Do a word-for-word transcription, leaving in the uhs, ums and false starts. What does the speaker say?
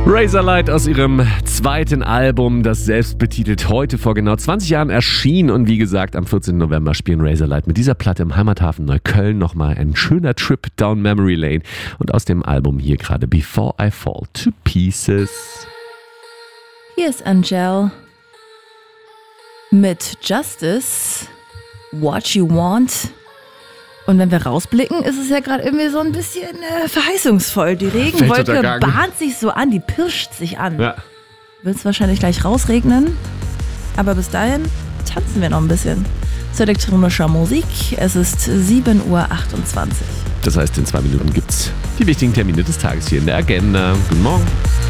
Razorlight aus ihrem zweiten Album, das selbstbetitelt heute vor genau zwanzig Jahren erschien. Und wie gesagt, am vierzehnten November spielen Razorlight mit dieser Platte im Heimathafen Neukölln nochmal ein schöner Trip down Memory Lane. Und aus dem Album hier gerade Before I Fall to Pieces. Hier ist Angèle mit Justice, What You Want. Und wenn wir rausblicken, ist es ja gerade irgendwie so ein bisschen äh, verheißungsvoll. Die Regenwolke bahnt sich so an, die pirscht sich an. Ja. Wird es wahrscheinlich gleich rausregnen. Aber bis dahin tanzen wir noch ein bisschen zu elektronischer Musik. Es ist sieben Uhr achtundzwanzig. Das heißt, in zwei Minuten gibt es die wichtigen Termine des Tages hier in der Agenda. Guten Morgen.